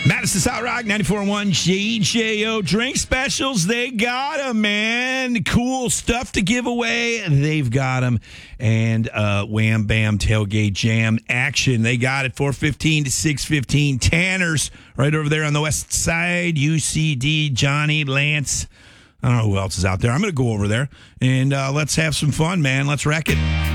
Madison South Rock 94.1 JJO drink specials. They got them, man. Cool stuff to give away. They've got them. And Wham Bam Tailgate Jam action. They got it 4:15 to 6:15. Tanner's right over there on the west side. UCD, Johnny, Lance. I don't know who else is out there. I'm going to go over there and let's have some fun, man. Let's wreck it.